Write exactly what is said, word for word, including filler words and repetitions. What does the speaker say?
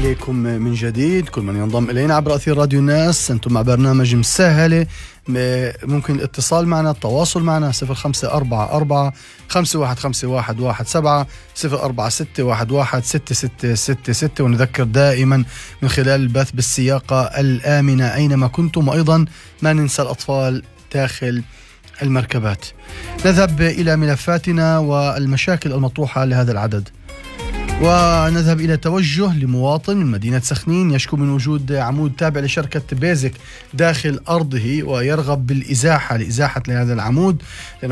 إليكم من جديد كل من ينضم إلينا عبر أثير راديو الناس. أنتم مع برنامج مسهلة، ممكن الاتصال معنا، التواصل معنا صفر خمسة أربعة أربعة خمسة واحد خمسة واحد واحد سبعة صفر أربعة ستة واحد واحد ستة ستة ستة ستة. ونذكر دائما من خلال البث بالسياقة الآمنة أينما كنتم، وأيضا ما ننسى الأطفال داخل المركبات. نذهب إلى ملفاتنا والمشاكل المطروحة لهذا العدد، ونذهب إلى توجه لمواطن من مدينة سخنين يشكو من وجود عمود تابع لشركة بيزك داخل أرضه، ويرغب بالإزاحة لإزاحة لهذا العمود.